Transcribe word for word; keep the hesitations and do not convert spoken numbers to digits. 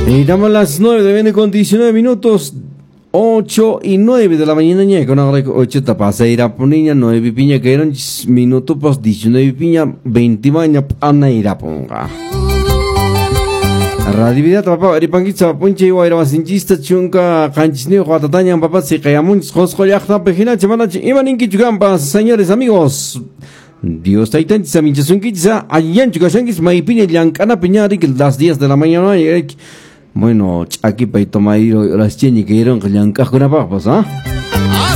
Y damos las nueve de veinte con diecinueve minutos. ocho y nueve de la mañana, ñe, con ahora ocho tapas, irá por niña, nueve piña, que eran minutos, pues diecinueve piña, veinte maña, ana irá ponga. Radividad, papá, ripanquitza, punche, igual era más inchista, chunca, canchisneo, guatataña, papá, se cayamun, josco, yachta, pejina, chamana, imaninki, chugampas, señores, amigos. Dios taitan, saminchasunquitza, allá en chucasanquis, maipine, llancana, piñari, que las diez de la mañana, y bueno, aquí para tomar las cheñi que dieron que le han cajado una papas, ¿ah?